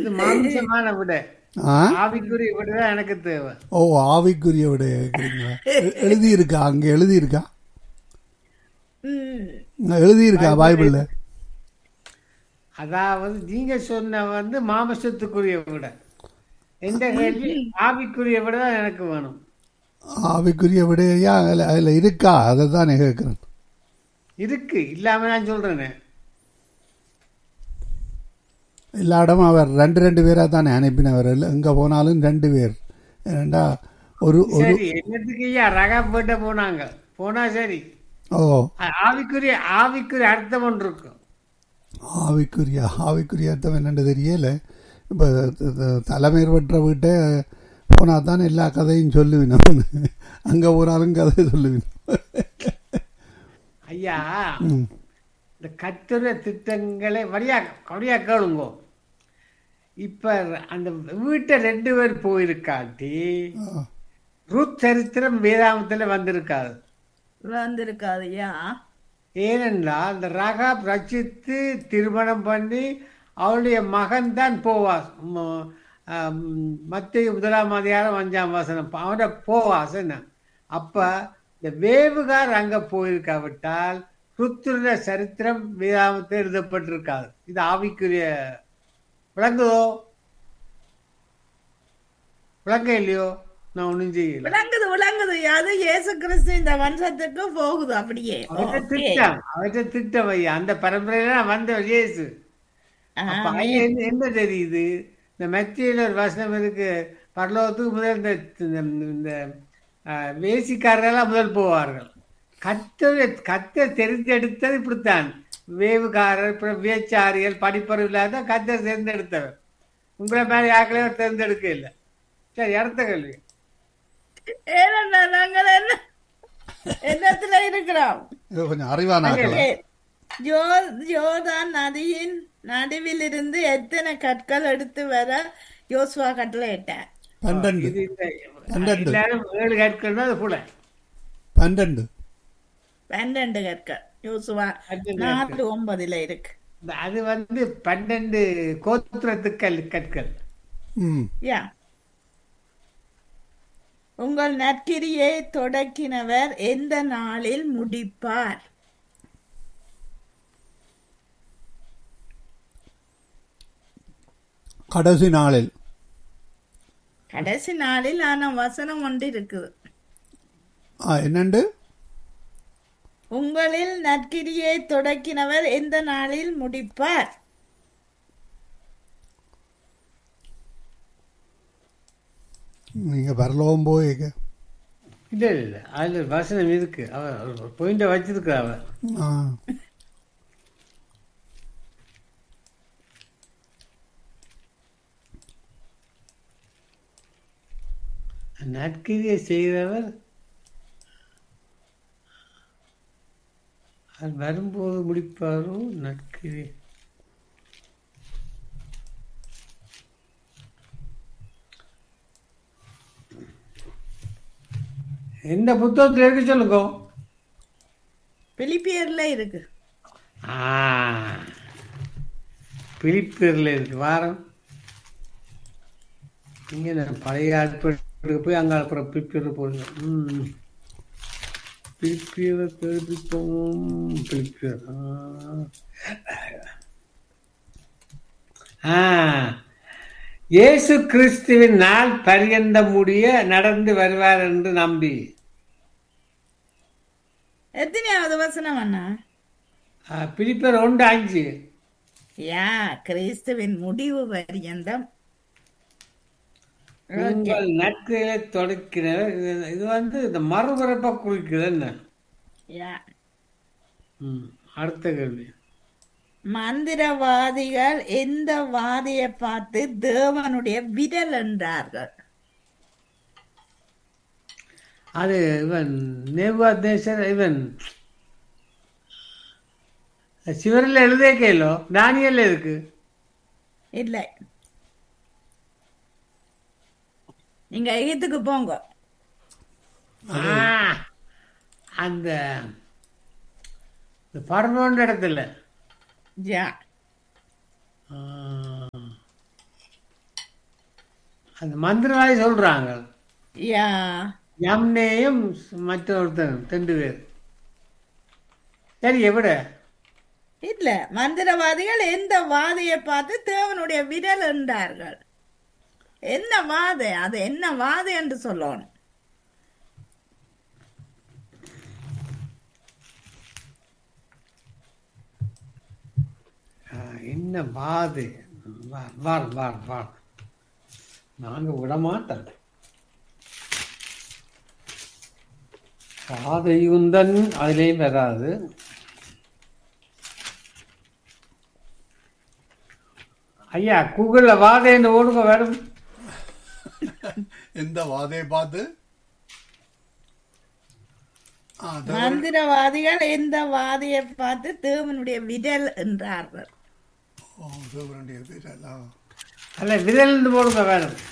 இது மாம்சமான விட, ஆ ஆவிக்குரிய விட தான் எனக்கு தேவை. ஓ, ஆவிக்குரிய விட கேட்குறீங்களா? எழுதியிருக்கா? அங்கே எழுதியிருக்கா? எழுதியிருக்கா பைபிளில்? அதாவது நீங்க சொன்ன மாமசத்துக்குரிய விட, எந்த கேள்வி ஆவிக்குரிய விட தான் எனக்கு வேணும். ஆவிக்குரிய விடையா அதில் இருக்கா? அதை தான் கேட்குறேன். இருக்கு, இல்லாம நான் சொல்றேனே. எல்லா இடமும் அவர் ரெண்டு பேராக தானே அனுப்பினவர். எங்கே போனாலும் 2 பேர். ஏண்டா ஒரு சரி, என்னத்துக்கு ஐயா ரகப்பட்ட போனாங்க, போனா சரி. ஓ, ஆவிக்குரிய அர்த்தம் ஒன்று இருக்கும். ஆவிக்குரிய அர்த்தம் என்னென்னு தெரியல. இப்போ தலைமையர் பெற்ற வீட்டை போனால் தான் எல்லா கதையும் சொல்லுவினோம். அங்கே போனாலும் கதை சொல்லுவினோம். ஐயா, இந்த கத்துரை திட்டங்களை வழியா கேளுங்கோ. இப்ப அந்த வீட்டை 2 பேர் போயிருக்காட்டி ருத் சரித்திரம் வேதாமத்துல வந்திருக்காது. ஏனென்றால் அந்த ரகாப் ரட்சித்து திருமணம் பண்ணி அவளுடைய மகன் தான் போவாஸ். மத்திய 1:5 அவனோட போவாஸ் என்ன. அப்ப இந்த வேவுகார் அங்க போயிருக்காவிட்டால் ருத்துடைய சரித்திரம் வேதாமத்தில் எழுதப்பட்டிருக்காது. இது ஆவிக்குரிய விளங்குதோ? விளங்க இல்லையோ? நான் ஒண்ணும் செய்யல. விளங்குது. அது இயேசு கிறிஸ்து இந்த வம்சத்துக்கு போகுது. அப்படியே அவற்றை திட்டம் ஐயா. அந்த பரம்பரையில வந்த இயேசு. என்ன தெரியுது? இந்த மத்தியில ஒரு வசனம் இருக்கு, பரலோகத்துக்கு முதல் இந்த வேசிக்காரர்களாம் முதல் போவார்கள். கத்த தெரிந்தெடுத்தது இப்படித்தான். வேவுகாரர், வேச்சாரிகள், படிப்பறிவு இல்லாத கத்த தேர்ந்தெடுத்தவர். உங்களை மேல யாருக்களையும் அவர் தேர்ந்தெடுக்க இல்லை. சரி, அடுத்த கேள்வி. நாங்கள் என்னத்துல இருக்கிறோம்? கொஞ்சம் அறிவான யோர்தான் நதியின் நடுவில் இருந்து எத்தனை கற்கள் எடுத்து வர யோசுவா கட்டளை இட்டார்? 12. எல்லாரும் 7 கற்கள் தான். அது போல 12 கற்கள் யோசுவா 4:9 இருக்கு. அது 12 கோத்திரத்துக்கள் கற்கள். யா. உங்கள் நற்கிரியை தொடக்கினவர் எந்த நாளில் முடிப்பார்? கடைசி நாளில் ஆனா வசனம் ஒன்று இருக்குது. என்னண்டு? உங்களில் நற்கிரியை தொடக்கினவர் எந்த நாளில் முடிப்பார்? நீங்க பரலோகம் போயிக்க. இல்ல அதுல வசனம் இருக்கு. அவர் பாயிண்ட வச்சிருக்க. அவர் நற்கிரியை செய்தவர் வரும்போது முடிப்பாரோ? நற்கிரி எந்த புத்தகத்தில் இருக்கு சொல்லுங்க. பிலிப்பியர்ல இருக்கு. பிலிப்பியர்ல இருக்கு. வாரம் இங்க பழைய ஆட்களுக்கு போய் அங்க அப்புறம் பிலிப்பியர் போடுங்க. பிலிப்பியர் இயேசு கிறிஸ்துவின் நாள் பரியந்த முடிய நடந்து வருவார் என்று நம்பி. எத்தனையாவது வசனம் அண்ணா? பிலிப்பியர் 1:5. யா, கிறிஸ்துவின் முடிவு பரியந்தம் உங்கள் நற்கிரியை தொடக்கினவர். இது இந்த மறுபிறப்பை குறிக்குது என்ன? அடுத்த கேள்வி. மந்திரவாதிகள் எந்த வாதியை பார்த்து தேவனுடைய விரல் என்றார்கள்? அது நேபுகாத்நேசர் சிவரில் எழுதே கேளோ? தானியல்ல இருக்கு. இல்லை, நீங்க எகிப்துக்கு போங்க. அந்த பார்வோன் இடத்துல அந்த மந்திரவாதி சொல்றாங்க யா யம்னேயும் மற்றொருத்தன் 2 பேர். சரி எவிட இல்ல, மந்திரவாதிகள் எந்த வாதையை பார்த்து தேவனுடைய விரல் என்றார்கள். என்ன வாதை, அது என்ன வாதை என்று சொல்லணும். என்ன வாது வார் வார் வார் நாங்க விடமாட்டோம். பாதையுந்தன் அதுலேயும் வராது. ஐயா கூகுள்ல வாதைன்னு ஓடுங்க வேணும். எந்த வாதையை பார்த்து மந்திரவாதிகள் எந்த வாதையை பார்த்து தேவனுடைய விரல் என்றார்கள். தேவனுடைய விரலா அல்ல விரல்னு போடுங்க வேணும்.